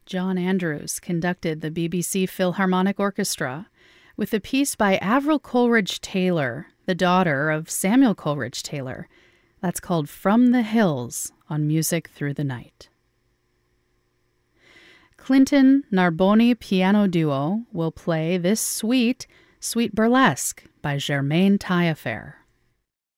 John Andrews conducted the BBC Philharmonic Orchestra with a piece by Avril Coleridge Taylor, the daughter of Samuel Coleridge Taylor. That's called From the Hills on Music Through the Night. Clinton Narboni Piano Duo will play this Sweet Burlesque by Germaine Taillefer.